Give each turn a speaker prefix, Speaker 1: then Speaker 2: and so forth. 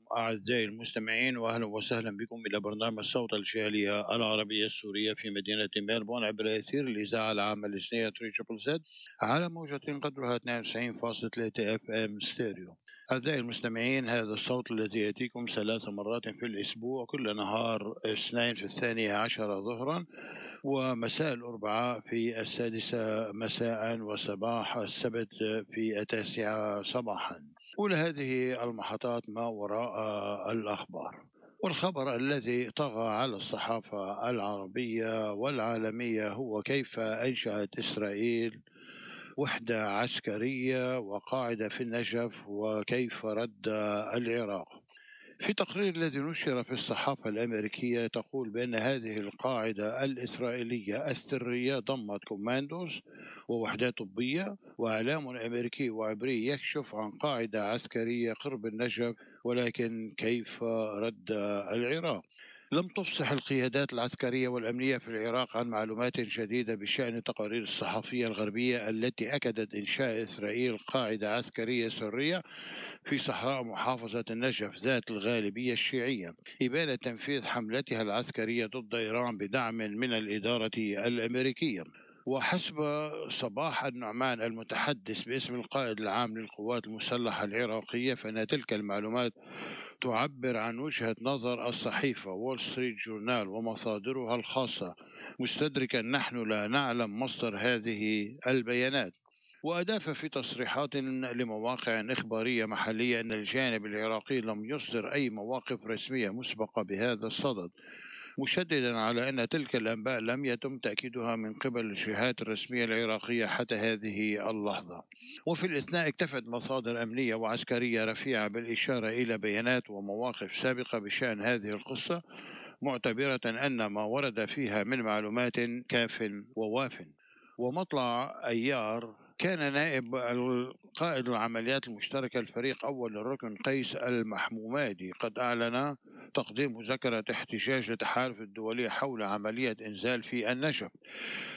Speaker 1: أعزائي المستمعين، وأهلا وسهلا بكم إلى برنامج صوت الجالية العربية السورية في مدينة ميلبورن عبر أثير الإذاعة العامة الإسنية 3 زد على موجة قدرها 92.3 اف ام ستيريو. أعزائي المستمعين، هذا الصوت الذي يأتيكم 3 مرات في الأسبوع، كل نهار اثنين في 12 ظهرا، ومساء الأربعاء في 6 مساء، وصباح السبت في 9 صباحا. أولى هذه المحطات ما وراء الأخبار. والخبر الذي طغى على الصحافة العربية والعالمية هو كيف أنشأت إسرائيل وحدة عسكرية وقاعدة في النجف، وكيف رد العراق. في تقرير الذي نشر في الصحافة الأمريكية تقول بأن هذه القاعدة الإسرائيلية السرية ضمت كوماندوز ووحدات طبية وإعلام أمريكي وعبري يكشف عن قاعدة عسكرية قرب النجف، ولكن كيف رد العراق؟ لم تفصح القيادات العسكرية والأمنية في العراق عن معلومات جديدة بشأن التقارير الصحفية الغربية التي أكدت إنشاء إسرائيل قاعدة عسكرية سرية في صحراء محافظة النجف ذات الغالبية الشيعية، إبانة تنفيذ حملتها العسكرية ضد إيران بدعم من الإدارة الأمريكية. وحسب صباح النعمان المتحدث باسم القائد العام للقوات المسلحة العراقية، فإن تلك المعلومات تعبر عن وجهة نظر الصحيفة وول ستريت جورنال ومصادرها الخاصة، مستدركا نحن لا نعلم مصدر هذه البيانات. وأضاف في تصريحات لمواقع إخبارية محلية أن الجانب العراقي لم يصدر أي مواقف رسمية مسبقة بهذا الصدد، مشددا على أن تلك الأنباء لم يتم تأكيدها من قبل الجهات الرسمية العراقية حتى هذه اللحظة. وفي الأثناء اكتفت مصادر أمنية وعسكرية رفيعة بالإشارة إلى بيانات ومواقف سابقة بشأن هذه القصة، معتبرة أن ما ورد فيها من معلومات كاف وواف. ومطلع أيار كان نائب القائد العمليات المشتركة الفريق أول الركن قيس المحمومادي قد أعلن تقديم مذكرة احتجاج للتحالف الدولي حول عملية إنزال في النجف.